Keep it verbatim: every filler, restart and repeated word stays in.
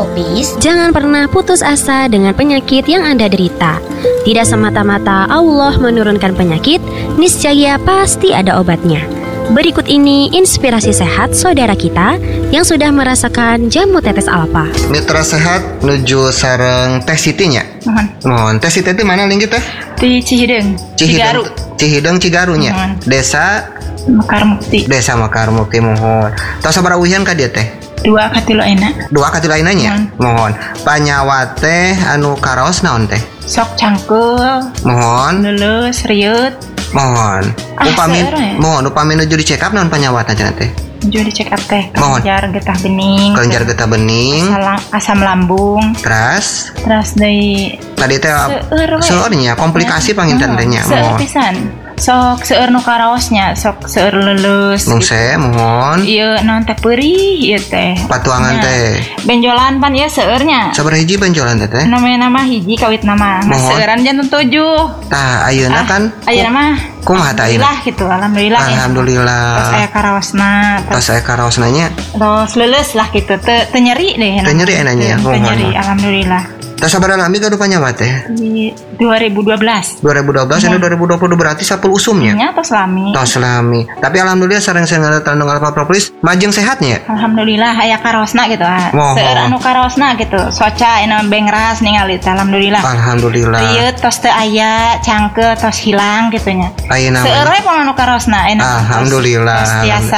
Yopis. Jangan pernah putus asa dengan penyakit yang Anda derita. Tidak semata-mata Allah menurunkan penyakit, niscaya pasti ada obatnya. Berikut ini inspirasi sehat saudara kita yang sudah merasakan jamu tetes alpa. Mitra sehat nuju sareng Teh Sitinya. Mohon. Mohon. Teh Siti itu mana lingkit teh? Di Cihideng, Cigaru, Cihideng Cigarunya. Mohon. Desa Mekar Mukti. Desa Mekar Mukti. Mohon. Tos sabaraha uhian ka dieu teh? Dua katilo enak. Dua kati lainanya. Mohon. Panyawa teh anu karaos naon teh? Sok cangkul, Mohon. lulus, riut. Mohon. Ah, Upami seueur ya? mohon upami nuju di check up naon panyawatna cenah teh? Jadi cek up teh, Mohon. kelenjar getah bening, Kelenjar getah bening. asam, asam lambung, Teras terus dari tadi teh Seueur we. seurnya komplikasi panginten teh nya. seueur Mohon. pisan. Sok seueur nu karaosnya, sok seueur lulus. Mungse mohon. Ieu naon teh peurih ieu teh. Patuangan Nya. teh. Benjolan pan ieu seueurnya. Sabaraha hiji benjolan teh teh? Namanya nama hiji kawit nama. Mas Mohon. seueuran jantung tujuh. Tah ayeuna kan Ayeuna mah kumaha tah ayeuna? alhamdulillah gitu, alhamdulillah. ya. Alhamdulillah. Terus aya karaosna, Pas terus, saya karaos nanya, terus lulus lah gitu. Teu teu nyeri deh. Teu nyeri enaknya, Teu mohon. nyeri, alhamdulillah. tah sabaraha lami gaduh panyawa teh? Di dua ribu dua belas. dua ribu dua belas ini dua ribu dua puluh berarti sepuluh usumnya. Nya tos lami. Tos lami. Tapi alhamdulillah sareng saya tandung alfa propolis majeng sehatnya. Alhamdulillah aya karosna gitu. ah. Mohon. Seueur anu karosna gitu. Soca ina bengras ningali teh alhamdulillah. Alhamdulillah. Ieu tos teu aya, cangkeu tos hilang gitu nya. Ayeuna Seueur we pun anu karosna ena. Alhamdulillah. Tos tiasa